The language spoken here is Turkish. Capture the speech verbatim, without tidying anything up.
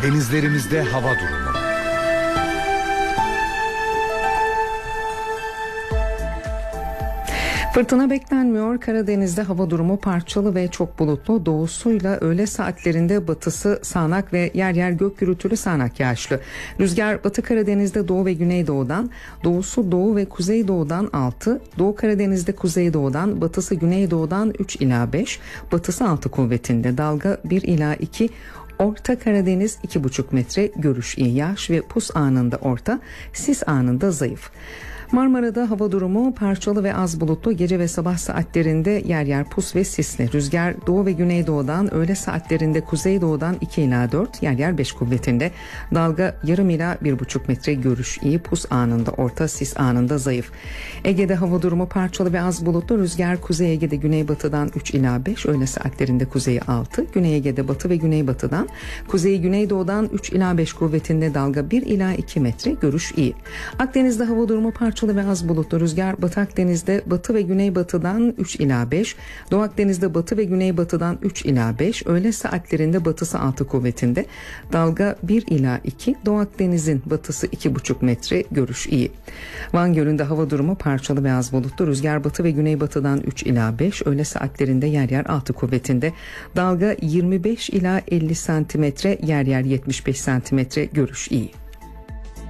Denizlerimizde hava durumu. Fırtına beklenmiyor. Karadeniz'de hava durumu parçalı ve çok bulutlu. Doğusuyla öğle saatlerinde batısı sağanak ve yer yer gök gürültülü sağanak yağışlı. Rüzgar Batı Karadeniz'de doğu ve güneydoğudan, doğusu doğu ve kuzeydoğudan altı, Doğu Karadeniz'de kuzeydoğudan, batısı güneydoğudan üç ila beş, batısı altı kuvvetinde. Dalga bir ila iki. Orta Karadeniz iki buçuk metre, görüş iyi, yağış ve pus anında orta, sis anında zayıf. Marmara'da hava durumu parçalı ve az bulutlu. Gece ve sabah saatlerinde yer yer pus ve sisli. Rüzgar doğu ve güneydoğudan, öğle saatlerinde kuzeydoğudan iki ila dört, yer yer beş kuvvetinde. Dalga yarım ila bir buçuk metre, görüş iyi, pus anında orta, sis anında zayıf. Ege'de hava durumu parçalı ve az bulutlu. Rüzgar Kuzey Ege'de güneybatıdan üç ila beş, öğle saatlerinde kuzeyi altı. Güney Ege'de batı ve güneybatıdan, kuzeyi güneydoğudan üç ila beş kuvvetinde. Dalga bir ila iki metre, görüş iyi. Akdeniz'de hava durumu parçalı ve az bulutlu. Rüzgar Batı Akdeniz'de batı ve güneybatıdan üç ila beş, Doğu Akdeniz'de batı ve güneybatıdan üç ila beş, öğle saatlerinde batısı altı kuvvetinde. Dalga bir ila iki, Doğu Akdeniz'in batısı iki buçuk metre, görüş iyi. Van Gölü'nde hava durumu parçalı ve az bulutlu. Rüzgar batı ve güneybatıdan üç ila beş, öğle saatlerinde yer yer altı kuvvetinde. Dalga yirmi beş ila elli santimetre, yer yer yetmiş beş santimetre, görüş iyi.